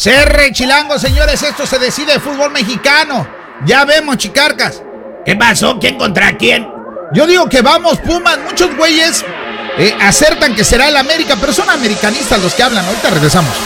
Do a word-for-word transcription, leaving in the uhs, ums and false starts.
Cerre, chilango, señores, esto se decide de fútbol mexicano. Ya vemos, chicarcas. ¿Qué pasó? ¿Quién contra quién? Yo digo que vamos, Pumas. Muchos güeyes eh, acertan que será el América, pero son americanistas los que hablan. Ahorita regresamos.